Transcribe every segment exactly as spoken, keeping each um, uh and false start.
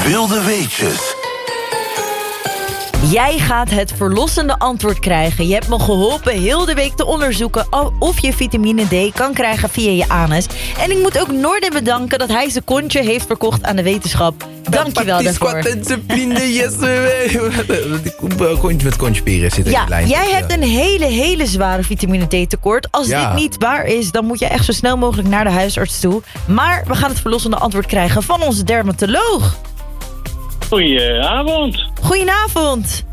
Wilde weetjes. Jij gaat het verlossende antwoord krijgen. Je hebt me geholpen heel de week te onderzoeken of je vitamine D kan krijgen via je anus. En ik moet ook Noorden bedanken dat hij zijn kontje heeft verkocht aan de wetenschap. Dankjewel daarvoor. Kontje met kontjespieren zit in ja, de lijn. Jij hebt een hele, hele zware vitamine D tekort. Als ja. dit niet waar is, dan moet je echt zo snel mogelijk naar de huisarts toe. Maar we gaan het verlossende antwoord krijgen van onze dermatoloog. Goedenavond. Goedenavond.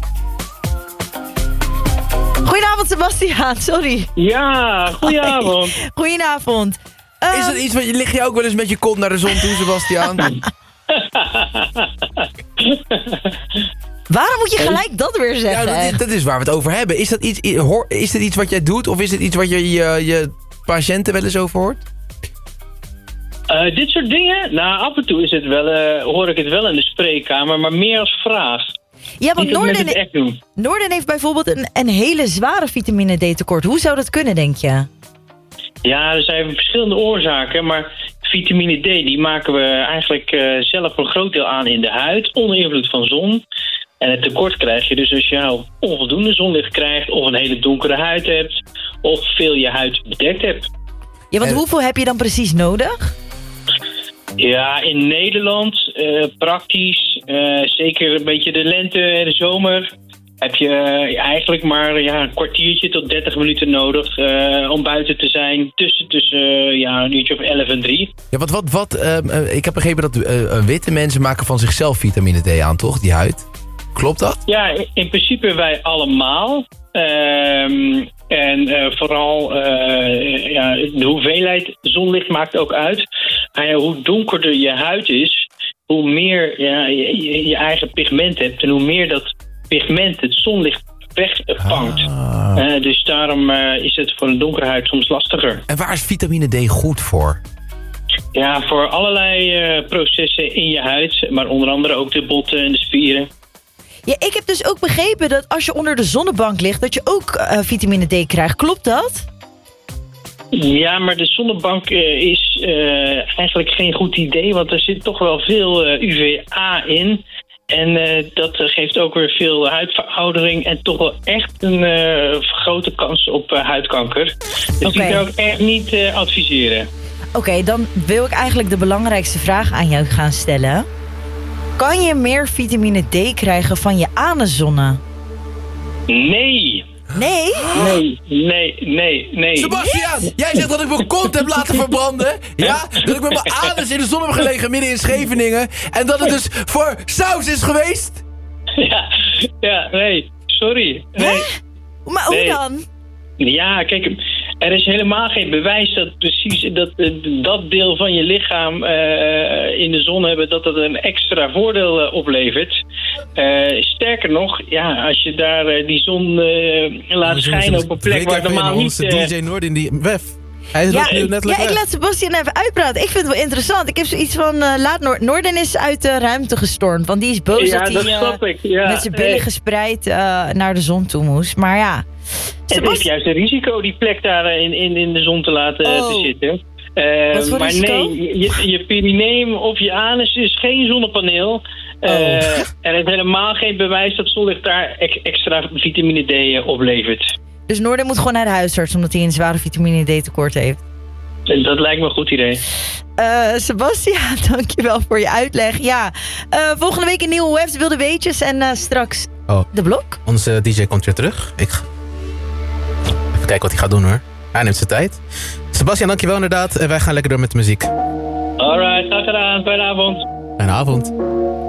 Goedenavond, Sebastiaan. Sorry. Ja, goedenavond. Goedenavond. Uh, Is dat iets wat je lig je ook wel eens met je kont naar de zon toe, Sebastiaan? Waarom moet je gelijk ja, dat weer zeggen? Ja, dat is, dat is waar we het over hebben. Is dat iets, is dit iets wat jij doet of is het iets wat je je, je patiënten wel eens over hoort? Uh, dit soort dingen? Nou, af en toe is het wel, uh, hoor ik het wel in de spreekkamer, maar meer als vraag. Ja, want Noorden, het echt doen. Noorden heeft bijvoorbeeld een, een hele zware vitamine D tekort. Hoe zou dat kunnen, denk je? Ja, er zijn verschillende oorzaken, maar vitamine D die maken we eigenlijk uh, zelf voor een groot deel aan in de huid, onder invloed van zon. En het tekort krijg je dus als je nou onvoldoende zonlicht krijgt, of een hele donkere huid hebt, of veel je huid bedekt hebt. Ja, want en hoeveel heb je dan precies nodig? Ja, in Nederland uh, praktisch, uh, zeker een beetje de lente en de zomer, heb je uh, eigenlijk maar ja, een kwartiertje tot dertig minuten nodig uh, om buiten te zijn tussen, tussen uh, ja, een uurtje of elf en drie. Ja, wat, wat, wat, uh, ik heb begrepen dat uh, witte mensen maken van zichzelf vitamine D aan, toch? Die huid. Klopt dat? Ja, in principe wij allemaal. Um, en uh, vooral uh, ja, de hoeveelheid zonlicht maakt ook uit. Uh, hoe donkerder je huid is, hoe meer ja, je, je eigen pigment hebt. En hoe meer dat pigment het zonlicht wegvangt. Ah. Uh, dus daarom uh, is het voor een donkere huid soms lastiger. En waar is vitamine D goed voor? Ja, voor allerlei uh, processen in je huid. Maar onder andere ook de botten en de spieren. Ja, ik heb dus ook begrepen dat als je onder de zonnebank ligt, dat je ook uh, vitamine D krijgt. Klopt dat? Ja, maar de zonnebank uh, is uh, eigenlijk geen goed idee, want er zit toch wel veel uh, U V A in. En uh, dat uh, geeft ook weer veel huidveroudering en toch wel echt een uh, grote kans op uh, huidkanker. Dus okay. Die kan ik echt niet uh, adviseren. Oké, okay, dan wil ik eigenlijk de belangrijkste vraag aan jou gaan stellen. Kan je meer vitamine D krijgen van je anuszonne? Nee. Nee? Nee, nee, nee, nee. Sebastiaan, jij zegt dat ik mijn kont heb laten verbranden. Ja? Dat ik met mijn anus in de zon heb gelegen midden in Scheveningen. En dat het dus voor saus is geweest? Ja, ja, nee. Sorry. Nee. Hè? Maar hoe nee. dan? Ja, kijk, er is helemaal geen bewijs dat precies dat, dat deel van je lichaam uh, in de zon hebben, dat dat een extra voordeel uh, oplevert. Uh, sterker nog, ja, als je daar uh, die zon uh, laat schijnen op een plek waar normaal niet... Uh, D J Noord in die wef. Hij is ja, nu net ja, ik laat Sebastiaan even uitpraten. Ik vind het wel interessant. Ik heb zoiets van, uh, laat Noord- Noorden is uit de ruimte gestormd. Want die is boos ja, dat hij uh, ja, met zijn billen hey. gespreid uh, naar de zon toe moest. Maar ja... Het heeft juist een risico die plek daar in, in, in de zon te laten oh. te zitten. Uh, Wat voor maar risico? nee, je, je perineum of je anus is geen zonnepaneel. Uh, oh. Er is helemaal geen bewijs dat zonlicht daar extra vitamine D oplevert. Dus Noorden moet gewoon naar de huisarts omdat hij een zware vitamine D tekort heeft. Dat lijkt me een goed idee. Uh, Sebastiaan, dankjewel voor je uitleg. Ja, uh, volgende week een nieuwe Webs Wilde Weetjes en uh, straks oh. de blok. Onze D J komt weer terug. Ik ga... Even kijken wat hij gaat doen hoor. Hij neemt zijn tijd. Sebastiaan, dankjewel inderdaad. En wij gaan lekker door met de muziek. Alright, graag gedaan. Fijne avond. Fijne avond.